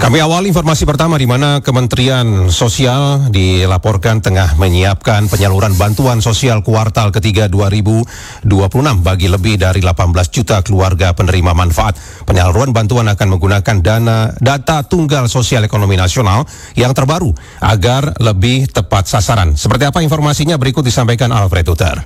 Kami awal informasi pertama di mana Kementerian Sosial dilaporkan tengah menyiapkan penyaluran bantuan sosial kuartal ketiga 2026 bagi lebih dari 18 juta keluarga penerima manfaat. Penyaluran bantuan akan menggunakan data tunggal sosial ekonomi nasional yang terbaru agar lebih tepat sasaran. Seperti apa informasinya berikut disampaikan Alfred Uter.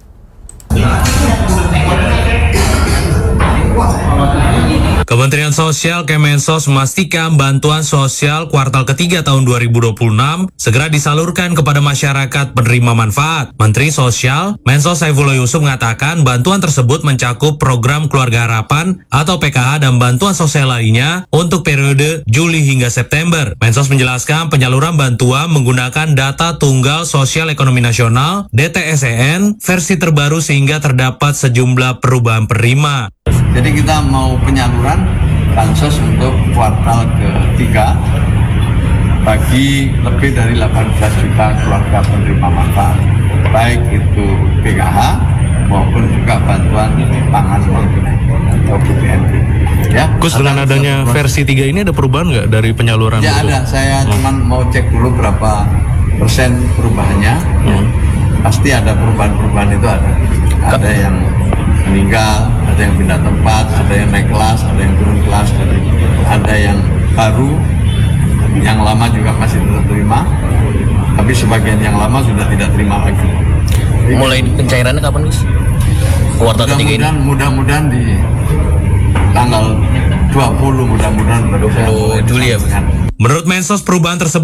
Kementerian Sosial Kemensos memastikan bantuan sosial kuartal ketiga tahun 2026 segera disalurkan kepada masyarakat penerima manfaat. Menteri Sosial Mensos Saifullah Yusuf mengatakan bantuan tersebut mencakup program Keluarga Harapan atau PKH dan bantuan sosial lainnya untuk periode Juli hingga September. Mensos menjelaskan penyaluran bantuan menggunakan data tunggal sosial ekonomi nasional DTSEN versi terbaru sehingga terdapat sejumlah perubahan penerima. Jadi kita mau penyaluran bansos untuk kuartal ketiga bagi lebih dari 18 juta keluarga penerima manfaat, baik itu PKH maupun juga bantuan pangan non-tunai atau BPNT. Ya, Gus, dengan adanya versi 3 ini ada perubahan nggak dari penyaluran? Ya itu? Ada, saya cuma mau cek dulu berapa persen perubahannya. Pasti ada perubahan-perubahan itu ada. Ada yang meninggal, ada yang pindah tempat, ada yang naik kelas, ada yang turun kelas, ada yang baru, yang lama juga masih tetap terima, tapi sebagian yang lama sudah tidak terima lagi. Mulai pencairannya kapan, Gus? Kuartal ketiga ini? Mudah-mudahan di tanggal 20, mudah-mudahan 20 Juli ya, Gus? Menurut Mensos, perubahan tersebut